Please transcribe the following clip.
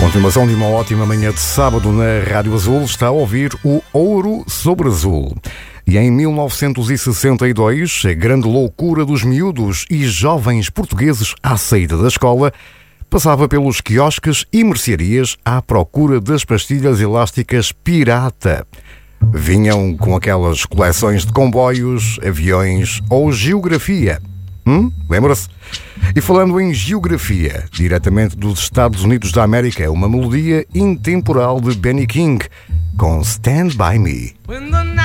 Continuação de uma ótima manhã de sábado na Rádio Azul, está a ouvir o Ouro sobre Azul. E em 1962, a grande loucura dos miúdos e jovens portugueses à saída da escola passava pelos quiosques e mercearias à procura das pastilhas elásticas pirata. Vinham com aquelas coleções de comboios, aviões ou geografia. Lembra-se? E falando em geografia, diretamente dos Estados Unidos da América, uma melodia intemporal de Benny King com Stand By Me.